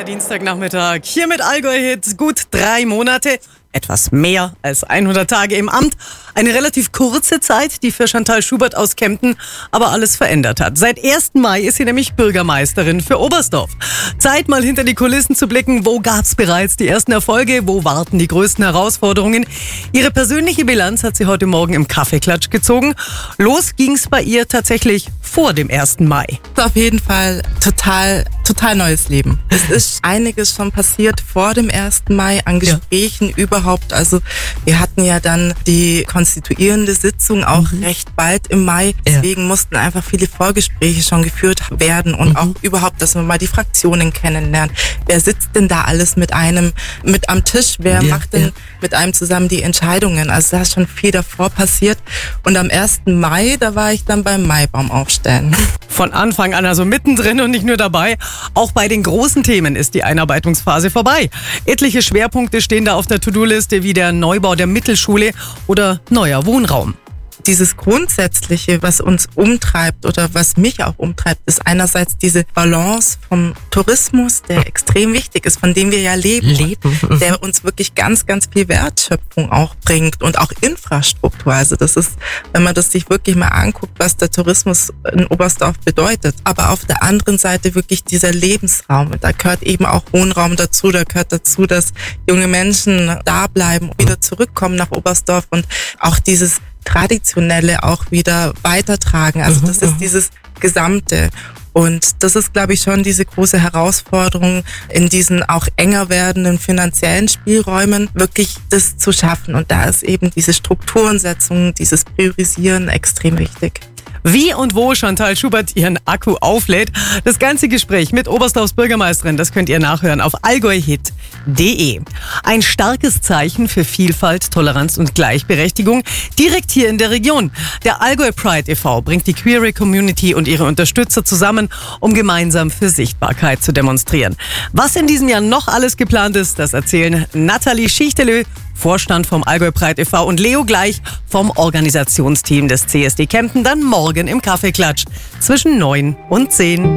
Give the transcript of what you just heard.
Dienstagnachmittag hier mit Allgäu Hit. Gut 3 Monate, etwas mehr als 100 Tage im Amt. Eine relativ kurze Zeit, die für Chantal Schubert aus Kempten aber alles verändert hat. Seit 1. Mai ist sie nämlich Bürgermeisterin für Oberstdorf. Zeit, mal hinter die Kulissen zu blicken. Wo gab's bereits die ersten Erfolge? Wo warten die größten Herausforderungen? Ihre persönliche Bilanz hat sie heute Morgen im Kaffeeklatsch gezogen. Los ging's bei ihr tatsächlich vor dem 1. Mai. Auf jeden Fall total neues Leben. Es ist einiges schon passiert vor dem 1. Mai an Gesprächen überhaupt. Also wir hatten ja dann die konstituierende Sitzung auch recht bald im Mai. Deswegen mussten einfach viele Vorgespräche schon geführt werden und auch überhaupt, dass man mal die Fraktionen kennenlernt. Wer sitzt denn da alles mit am Tisch? Wer macht denn mit einem zusammen die Entscheidungen? Also da ist schon viel davor passiert. Und am 1. Mai, da war ich dann beim Maibaum aufstellen. Von Anfang an also mittendrin und nicht nur dabei. Auch bei den großen Themen ist die Einarbeitungsphase vorbei. Etliche Schwerpunkte stehen da auf der To-Do-Liste wie der Neubau der Mittelschule oder neuer Wohnraum. Dieses Grundsätzliche, was uns umtreibt oder was mich auch umtreibt, ist einerseits diese Balance vom Tourismus, der extrem wichtig ist, von dem wir ja leben. Der uns wirklich ganz, ganz viel Wertschöpfung auch bringt und auch Infrastruktur. Also das ist, wenn man das sich wirklich mal anguckt, was der Tourismus in Oberstdorf bedeutet. Aber auf der anderen Seite wirklich dieser Lebensraum. Und da gehört eben auch Wohnraum dazu. Da gehört dazu, dass junge Menschen da bleiben, wieder zurückkommen nach Oberstdorf und auch dieses Traditionelle auch wieder weitertragen. Also das ist dieses Gesamte. Und das ist, glaube ich, schon diese große Herausforderung, in diesen auch enger werdenden finanziellen Spielräumen wirklich das zu schaffen. Und da ist eben diese Strukturensetzung, dieses Priorisieren extrem wichtig. Wie und wo Chantal Schubert ihren Akku auflädt. Das ganze Gespräch mit Oberstdorfs Bürgermeisterin, das könnt ihr nachhören auf allgäuhit.de. Ein starkes Zeichen für Vielfalt, Toleranz und Gleichberechtigung direkt hier in der Region. Der Allgäu Pride e.V. bringt die queere Community und ihre Unterstützer zusammen, um gemeinsam für Sichtbarkeit zu demonstrieren. Was in diesem Jahr noch alles geplant ist, das erzählen Nathalie Schichtelö, Vorstand vom Allgäu Pride e.V. und Leo Gleich vom Organisationsteam des CSD Kempten dann morgen im Kaffeeklatsch zwischen 9 und 10.